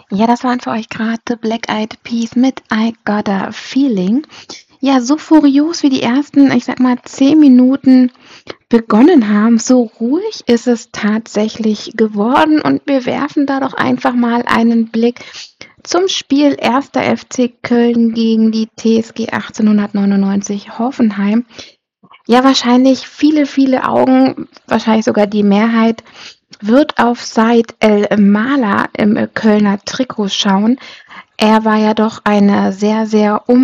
Ja, das waren für euch gerade The Black Eyed Peas mit „I Got a Feeling". Ja, so furios wie die ersten, ich sage mal, 10 Minuten begonnen haben, so ruhig ist es tatsächlich geworden und wir werfen da doch einfach mal einen Blick zum Spiel 1. FC Köln gegen die TSG 1899 Hoffenheim. Ja, wahrscheinlich viele, viele Augen, wahrscheinlich sogar die Mehrheit, wird auf Said El-Mala im Kölner Trikot schauen. Er war ja doch eine sehr, sehr